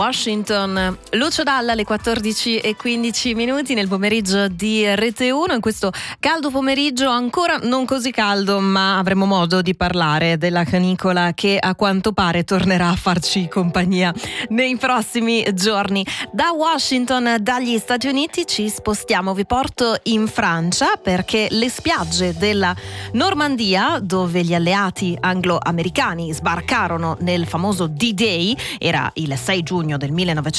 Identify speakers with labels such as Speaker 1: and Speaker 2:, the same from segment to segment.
Speaker 1: Washington. Lucio Dalla alle 14:15 nel pomeriggio di Rete 1. In questo caldo pomeriggio, ancora non così caldo, ma avremo modo di parlare della canicola che a quanto pare tornerà a farci compagnia nei prossimi giorni. Da Washington, dagli Stati Uniti, ci spostiamo. Vi porto in Francia perché le spiagge della Normandia, dove gli alleati anglo-americani sbarcarono nel famoso D-Day, era il 6 giugno del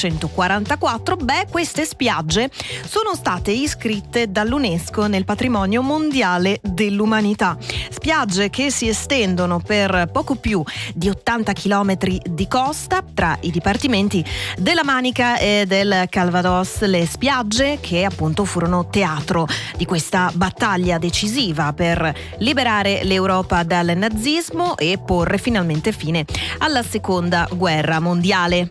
Speaker 1: 1944, queste spiagge sono state iscritte dall'UNESCO nel patrimonio mondiale dell'umanità. Spiagge che si estendono per poco più di 80 chilometri di costa tra i dipartimenti della Manica e del Calvados, le spiagge che appunto furono teatro di questa battaglia decisiva per liberare l'Europa dal nazismo e porre finalmente fine alla seconda guerra mondiale.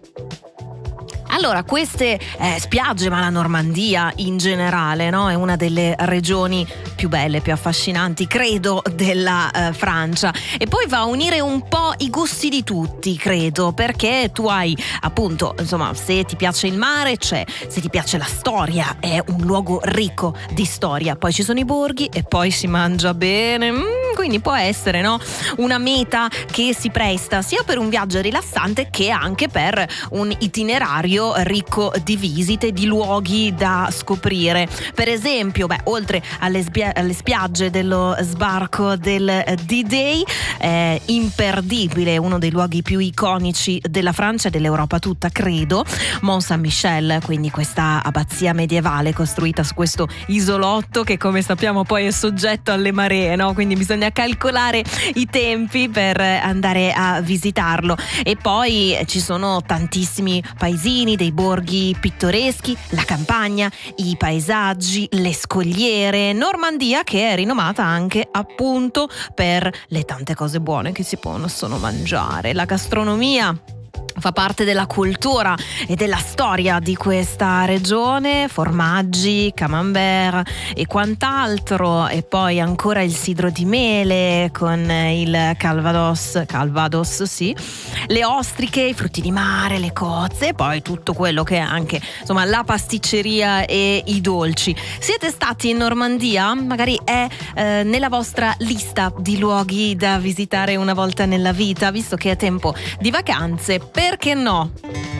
Speaker 1: Allora, queste spiagge, ma la Normandia in generale, no? È una delle regioni più belle, più affascinanti, credo, della Francia. E poi va a unire un po' i gusti di tutti, credo, perché tu hai, appunto, insomma, se ti piace il mare c'è, se ti piace la storia è un luogo ricco di storia. Poi ci sono i borghi e poi si mangia bene. Quindi può essere, no, una meta che si presta sia per un viaggio rilassante che anche per un itinerario ricco di visite, di luoghi da scoprire. Per esempio, oltre alle spiagge dello sbarco del D-Day, imperdibile, uno dei luoghi più iconici della Francia e dell'Europa tutta, credo, Mont Saint-Michel, quindi questa abbazia medievale costruita su questo isolotto che, come sappiamo, poi è soggetto alle maree, no? Quindi bisogna calcolare i tempi per andare a visitarlo. E poi ci sono tantissimi paesini, dei borghi pittoreschi, la campagna, i paesaggi, le scogliere. Normandia che è rinomata anche appunto per le tante cose buone che si possono mangiare. La gastronomia fa parte della cultura e della storia di questa regione, formaggi, camembert e quant'altro, e poi ancora il sidro di mele con il Calvados, sì, le ostriche, i frutti di mare, le cozze e poi tutto quello che è anche, insomma, la pasticceria e i dolci. Siete stati in Normandia? Magari è nella vostra lista di luoghi da visitare una volta nella vita, visto che è tempo di vacanze. Perché no?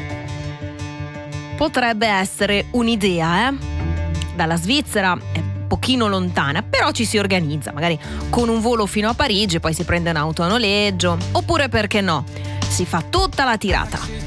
Speaker 1: Potrebbe essere un'idea, Dalla Svizzera è un pochino lontana, però ci si organizza, magari con un volo fino a Parigi, poi si prende un'auto a noleggio, oppure perché no? Si fa tutta la tirata.